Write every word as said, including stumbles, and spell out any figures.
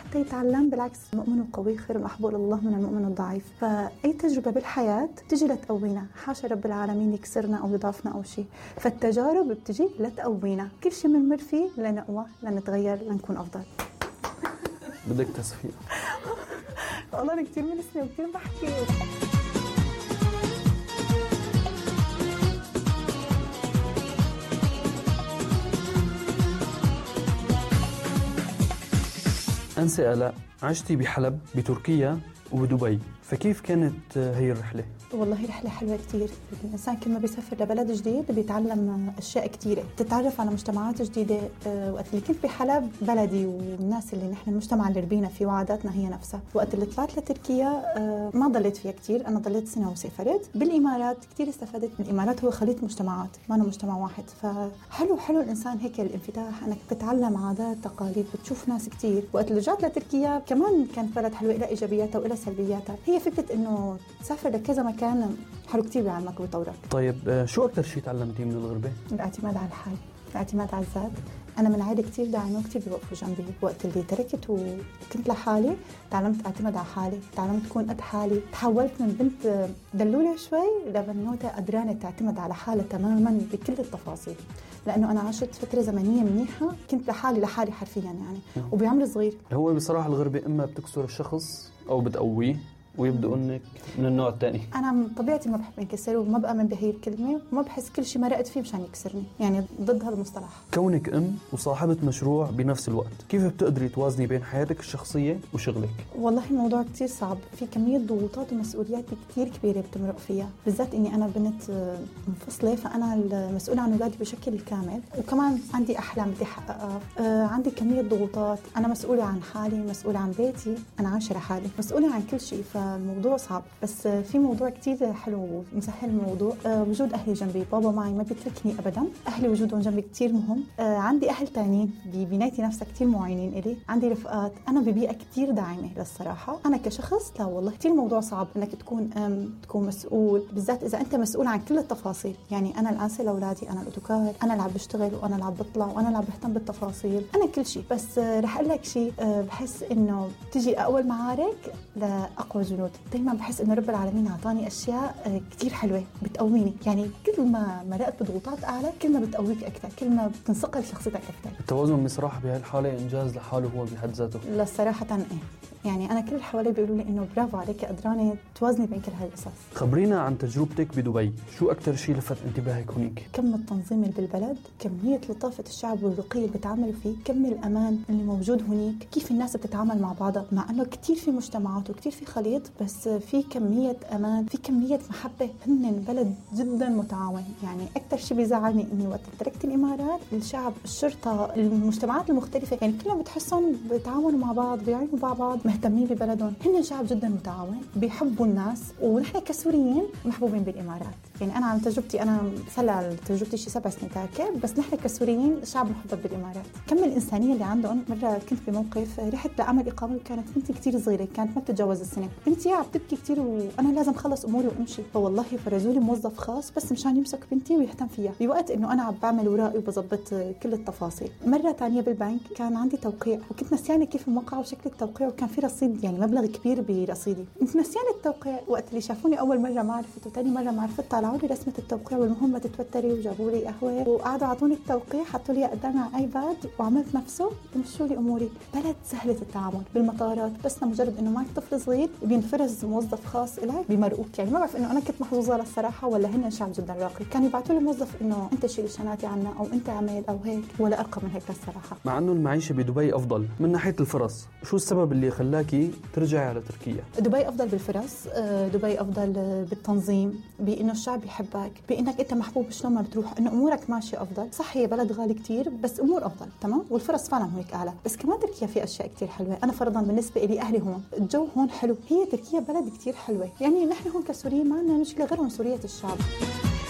حتى يتعلم. بالعكس، المؤمن القوي خير محبوب الله من المؤمن الضعيف. فأي تجربة بالحياة تجي لتقوينا، حاشا رب العالمين يكسرنا أو يضعفنا أو شيء. فالتجارب بتجي لتقوينا، كل شيء بنمر فيه لنقوى، لنتغير، لنكون أفضل. بدك تصفيق. والله أنا كتير منسنة وكتير بحكي. أنسة آلاء، عشتي بحلب بتركيا وبدبي، فكيف كانت هي الرحلة؟ والله رحلة حلوة كتير. الإنسان كل ما بيسافر لبلد جديد بيتعلم أشياء كتيرة، تتعرف على مجتمعات جديدة. وقت اللي كنت بحلب بلدي والناس اللي نحن المجتمع اللي ربينا فيه وعاداتنا هي نفسها. وقت اللي طلعت لتركيا ما ضليت فيها كتير، أنا ضليت سنة وسافرت. بالإمارات كتير استفدت من الإمارات، هو خليط مجتمعات ما أنا مجتمع واحد. فحلو حلو الإنسان هيك الانفتاح، أنك بتتعلم عادات تقاليد، بتشوف ناس كتير. وقت اللي رجعت لتركيا كمان كانت بلد حلوة، إلى إيجابياتها وإلى سلبياتها. هي فكرة إنه تسافر لكذا مكان حلو كتير بيعلمك وبيطورك. طيب شو أكتر شيء تعلمتيه من الغربة؟ الاعتماد على الحال، الاعتماد على الذات. أنا من عائلة كتير داعمة وكتير بيوقفوا جنبي. وقت اللي تركت وكنت لحالي تعلمت أعتمد على حالي، تعلمت أكون قد حالي. تحولت من بنت دلولة شوي لبنوتة قدرانة تعتمد على حالها تماما بكل التفاصيل، لأنه أنا عشت فترة زمنية منيحة كنت لحالي لحالي حرفيا يعني، وبعمر صغير. هو بصراحة الغربة إما بتكسر الشخص أو بتقويه ويبدأ انك من النوع الثاني. انا من طبيعتي ما بحب انكسر وما بامن بهي الكلمه، وما بحس كل شيء مرقت فيه مشان يكسرني، يعني ضد هذا المصطلح. كونك ام وصاحبه مشروع بنفس الوقت، كيف بتقدري توازني بين حياتك الشخصيه وشغلك؟ والله الموضوع كتير صعب، في كميه ضغوطات ومسؤوليات كتير كبيره بتمرق فيها، بالذات اني انا بنت منفصله، فانا المسؤوله عن اولادي بشكل كامل، وكمان عندي احلام بدي احققها. آه عندي كميه ضغوطات، انا مسؤوله عن حالي، مسؤوله عن بيتي، انا عايشه لحالي، مسؤوله عن كل شيء. فالموضوع صعب، بس في موضوع كتير حلو مسهل الموضوع. آه وجود اهلي جنبي، بابا معي ما بيتركني ابدا، اهلي وجودهم جنبي كتير مهم. آه عندي اهل تانيين ببنايتي نفسها كتير معينين الي، عندي رفقات، انا ببيئه كتير داعمه للصراحه. انا كشخص لا والله كتير الموضوع صعب انك تكون ام تكون مسؤول، بالذات اذا انت مسؤول عن كل التفاصيل. يعني انا الانسه لاولادي، انا الاوتوكار، انا اللي عم بشتغل وانا اللي عم بطلع وانا اللي عم بهتم بالتفاصيل، انا كل شيء. بس آه رح اقول لك شيء، آه بحس انه تجي اقوى المعارك لاقوى جنود. دائما بحس انه رب العالمين اعطاني اشياء آه كتير حلوه بتقويني، يعني كل ما مرقت بضغوطات اعلى كل ما بتقويك اكثر، كل ما بتنصقل شخصيتك اكثر. التوازن بصراحه بهالحاله انجاز لحاله هو بحد ذاته. لا صراحه ايه، يعني أنا كل اللي حوالي بيقولوا لي إنه برافو عليك، قدرانة توازني بين كل هالقصص. خبرينا عن تجربتك بدبي، شو أكتر شيء لفت انتباهك هناك؟ كم التنظيم اللي بالبلد، كمية لطافة الشعب والرقي اللي بتعاملوا فيه، كم الأمان اللي موجود هناك، كيف الناس بتتعامل مع بعضها، مع إنه كتير في مجتمعات وكتير في خليط، بس في كمية أمان، في كمية محبة. هن بلد جدا متعاون. يعني أكتر شيء بيزعلني إني وقت تركت الإمارات، الشعب، الشرطة، المجتمعات المختلفة، يعني كلهم بتحسهم بيتعاونوا مع بعض، بيعينوا مع بعض، مهتمين ببلدهم. هن شعب جدا متعاون، بيحبوا الناس، ونحن كسوريين محبوبين بالإمارات. يعني أنا عن تجربتي، أنا سلع تجربتي شي سبع سنين تاكل، بس نحن كسوريين شعب محبب بالإمارات. كم الإنسانية اللي عندهم. مرة كنت بموقف، رحت لأعمل إقامة وكانت بنتي كتير صغيرة، كانت ما بتتجاوز السنة، بنتي عم تبكي كتير وأنا لازم خلص أموري وأمشي. فوالله فرزوا لي موظف خاص بس مشان يمسك بنتي ويهتم فيها بوقت إنه أنا عم بعمل ورائي وبظبط كل التفاصيل. مرة تانية بالبنك كان عندي توقيع، وكنت نسيانة كيف الموقع وشكل التوقيع، وكان في رصيد يعني مبلغ كبير برصيدي، كنت نسيانة التوقيع. وقت اللي شافوني أول مرة ما عرفت، وتاني مرة ما عرفت، طلعوا لي رسمة التوقيع والمهم ما تتوتري، وجابوا لي قهوة وقعدوا عطوني التوقيع، حطوا لي قدامي على ايباد وعملت نفسه ومشوا لي اموري. بلد سهلة التعامل. بالمطارات بس مجرد انه معك طفل صغير بينفرز موظف خاص إليك بيمرقوك. يعني ما بعرف انه انا كنت محظوظة للصراحة ولا هن شعب جدا راقي. كانوا يبعثوا لي موظف انه انت شيل شناتي عنا او انت عمل او هيك، ولا ارقى من هيك الصراحة. مع انه المعيشة بدبي افضل من ناحية الفرص، شو السبب اللي خلاكي ترجعي على تركيا؟ دبي افضل بالفرص، دبي افضل بالتنظيم، بانه الشعب يحبك، بانك انت محبوب شلون ما بتروح، انه امورك ماشيه افضل. صح هي بلد غالي كتير بس امور افضل تمام، والفرص فعلا هناك اعلى. بس كمان تركيا في اشياء كتير حلوه. انا فرضا بالنسبه لي اهلي هون، الجو هون حلو، هي تركيا بلد كتير حلوه. يعني نحن هون كسوريين ما عندنا مشكله غير عنصريه الشعب.